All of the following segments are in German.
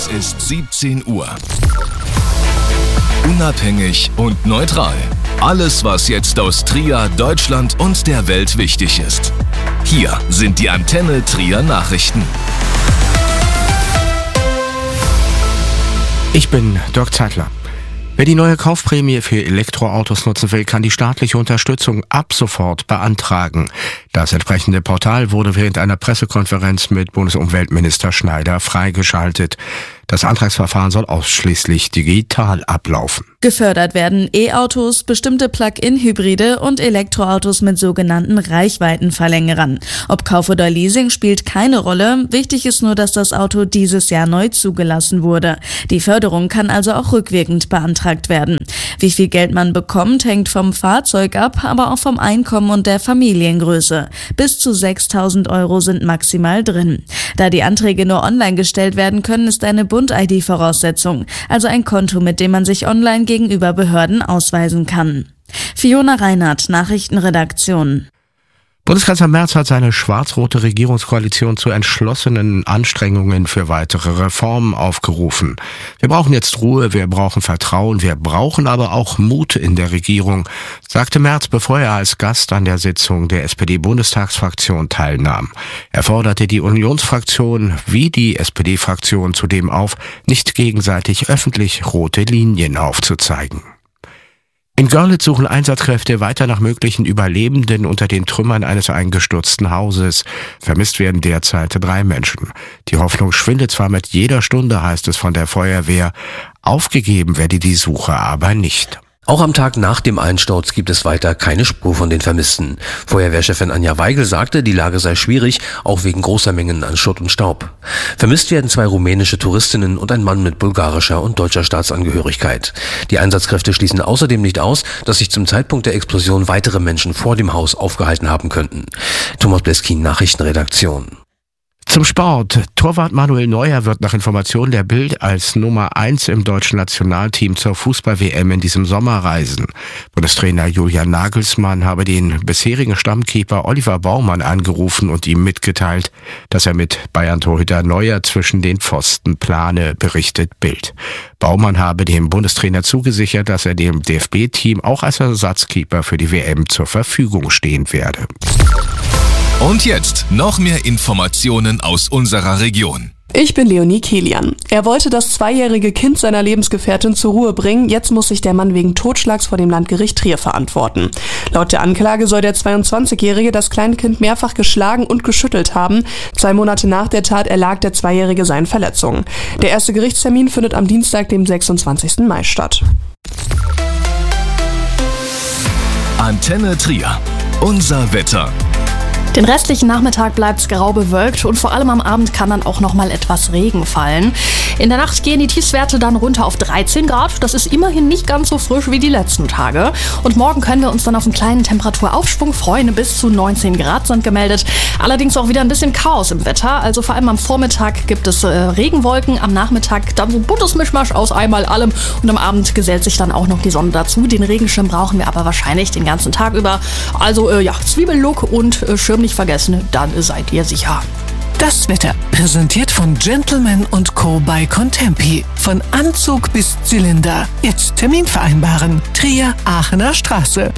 ist 17 Uhr. Unabhängig und neutral. Alles, was jetzt aus Trier, Deutschland und der Welt wichtig ist. Hier sind die Antenne Trier Nachrichten. Ich bin Dirk Zeitler. Wer die neue Kaufprämie für Elektroautos nutzen will, kann die staatliche Unterstützung ab sofort beantragen. Das entsprechende Portal wurde während einer Pressekonferenz mit Bundesumweltminister Schneider freigeschaltet. Das Antragsverfahren soll ausschließlich digital ablaufen. Gefördert werden E-Autos, bestimmte Plug-in-Hybride und Elektroautos mit sogenannten Reichweitenverlängerern. Ob Kauf oder Leasing spielt keine Rolle. Wichtig ist nur, dass das Auto dieses Jahr neu zugelassen wurde. Die Förderung kann also auch rückwirkend beantragt werden. Wie viel Geld man bekommt, hängt vom Fahrzeug ab, aber auch vom Einkommen und der Familiengröße. Bis zu 6.000 € sind maximal drin. Da die Anträge nur online gestellt werden können, ist eine Bund-ID-Voraussetzung, also ein Konto, mit dem man sich online gegenüber Behörden ausweisen kann. Fiona Reinhardt, Nachrichtenredaktion. Bundeskanzler Merz hat seine schwarz-rote Regierungskoalition zu entschlossenen Anstrengungen für weitere Reformen aufgerufen. Wir brauchen jetzt Ruhe, wir brauchen Vertrauen, wir brauchen aber auch Mut in der Regierung, sagte Merz, bevor er als Gast an der Sitzung der SPD-Bundestagsfraktion teilnahm. Er forderte die Unionsfraktion wie die SPD-Fraktion zudem auf, nicht gegenseitig öffentlich rote Linien aufzuzeigen. In Görlitz suchen Einsatzkräfte weiter nach möglichen Überlebenden unter den Trümmern eines eingestürzten Hauses. Vermisst werden derzeit 3 Menschen. Die Hoffnung schwindet zwar mit jeder Stunde, heißt es von der Feuerwehr. Aufgegeben werde die Suche aber nicht. Auch am Tag nach dem Einsturz gibt es weiter keine Spur von den Vermissten. Feuerwehrchefin Anja Weigel sagte, die Lage sei schwierig, auch wegen großer Mengen an Schutt und Staub. Vermisst werden 2 rumänische Touristinnen und ein Mann mit bulgarischer und deutscher Staatsangehörigkeit. Die Einsatzkräfte schließen außerdem nicht aus, dass sich zum Zeitpunkt der Explosion weitere Menschen vor dem Haus aufgehalten haben könnten. Thomas Bleskin, Nachrichtenredaktion. Zum Sport. Torwart Manuel Neuer wird nach Informationen der Bild als Nummer 1 im deutschen Nationalteam zur Fußball-WM in diesem Sommer reisen. Bundestrainer Julian Nagelsmann habe den bisherigen Stammkeeper Oliver Baumann angerufen und ihm mitgeteilt, dass er mit Bayern-Torhüter Neuer zwischen den Pfosten plane, berichtet Bild. Baumann habe dem Bundestrainer zugesichert, dass er dem DFB-Team auch als Ersatzkeeper für die WM zur Verfügung stehen werde. Und jetzt noch mehr Informationen aus unserer Region. Ich bin Leonie Kilian. Er wollte das 2-jährige Kind seiner Lebensgefährtin zur Ruhe bringen. Jetzt muss sich der Mann wegen Totschlags vor dem Landgericht Trier verantworten. Laut der Anklage soll der 22-Jährige das Kleinkind mehrfach geschlagen und geschüttelt haben. 2 Monate nach der Tat erlag der 2-Jährige seinen Verletzungen. Der erste Gerichtstermin findet am Dienstag, dem 26. Mai statt. Antenne Trier. Unser Wetter. Den restlichen Nachmittag bleibt's grau bewölkt und vor allem am Abend kann dann auch noch mal etwas Regen fallen. In der Nacht gehen die Tiefstwerte dann runter auf 13 Grad. Das ist immerhin nicht ganz so frisch wie die letzten Tage. Und morgen können wir uns dann auf einen kleinen Temperaturaufschwung freuen. Bis zu 19 Grad sind gemeldet. Allerdings auch wieder ein bisschen Chaos im Wetter. Also vor allem am Vormittag gibt es Regenwolken. Am Nachmittag dann so ein buntes Mischmasch aus einmal allem. Und am Abend gesellt sich dann auch noch die Sonne dazu. Den Regenschirm brauchen wir aber wahrscheinlich den ganzen Tag über. Also Zwiebellook und Schirm nicht vergessen, dann seid ihr sicher. Das Wetter, präsentiert von Gentleman & Co. bei Contempi. Von Anzug bis Zylinder. Jetzt Termin vereinbaren. Trier, Aachener Straße.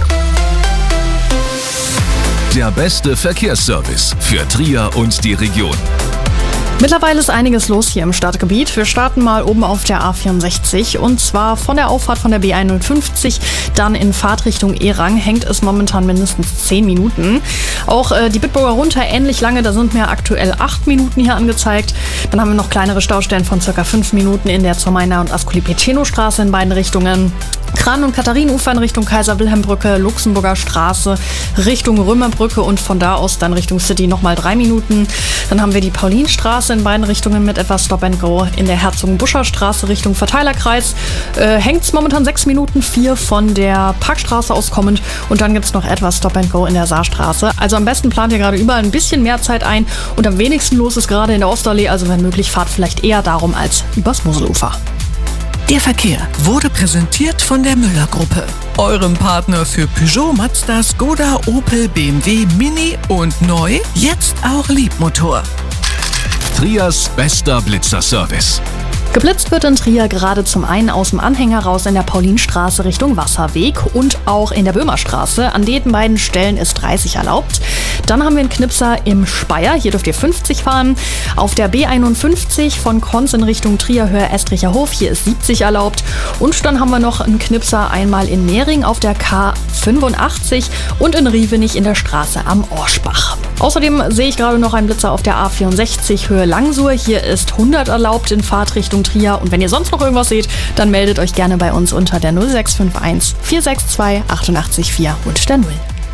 Der beste Verkehrsservice für Trier und die Region. Mittlerweile ist einiges los hier im Stadtgebiet. Wir starten mal oben auf der A64 und zwar von der Auffahrt von der B51 dann in Fahrtrichtung Erang hängt es momentan mindestens 10 Minuten. Auch die Bitburger runter ähnlich lange, da sind mir aktuell 8 Minuten hier angezeigt. Dann haben wir noch kleinere Staustellen von ca. 5 Minuten in der Zermainer und Ascoli-Piceno-Straße in beiden Richtungen. Kran- und Katharinenufer in Richtung Kaiser-Wilhelm-Brücke, Luxemburger Straße Richtung Römerbrücke und von da aus dann Richtung City nochmal 3 Minuten. Dann haben wir die Paulinstraße in beiden Richtungen mit etwas Stop and Go. In der Herzogenbuscher Straße Richtung Verteilerkreis hängt es momentan 6 Minuten, 4 von der Parkstraße aus kommend und dann gibt es noch etwas Stop and Go in der Saarstraße. Also am besten plant ihr gerade überall ein bisschen mehr Zeit ein und am wenigsten los ist gerade in der Ostallee, also wenn möglich fahrt vielleicht eher darum als übers Moselufer. Der Verkehr wurde präsentiert von der Müller-Gruppe, eurem Partner für Peugeot, Mazda, Skoda, Opel, BMW, Mini und neu, jetzt auch Liebmotor. Trias bester Blitzerservice. Geblitzt wird in Trier gerade zum einen aus dem Anhänger raus in der Paulinstraße Richtung Wasserweg und auch in der Böhmerstraße. An den beiden Stellen ist 30 erlaubt. Dann haben wir einen Knipser im Speyer, hier dürft ihr 50 fahren. Auf der B51 von Konz in Richtung Trier-Höhe Estricher Hof, hier ist 70 erlaubt. Und dann haben wir noch einen Knipser einmal in Mehring auf der K85 und in Rievenich in der Straße am Orschbach. Außerdem sehe ich gerade noch einen Blitzer auf der A64 Höhe Langsuhr. Hier ist 100 erlaubt in Fahrtrichtung Trier. Und wenn ihr sonst noch irgendwas seht, dann meldet euch gerne bei uns unter der 0651 462 884 und der 0.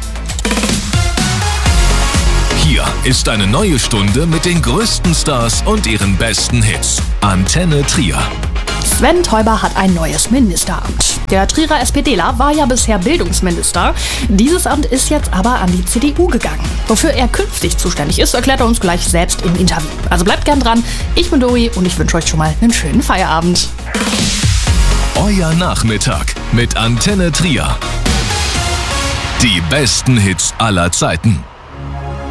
Hier ist eine neue Stunde mit den größten Stars und ihren besten Hits. Antenne Trier. Sven Teuber hat ein neues Ministeramt. Der Trierer SPDler war ja bisher Bildungsminister. Dieses Amt ist jetzt aber an die CDU gegangen. Wofür er künftig zuständig ist, erklärt er uns gleich selbst im Interview. Also bleibt gern dran. Ich bin Dori und ich wünsche euch schon mal einen schönen Feierabend. Euer Nachmittag mit Antenne Trier. Die besten Hits aller Zeiten.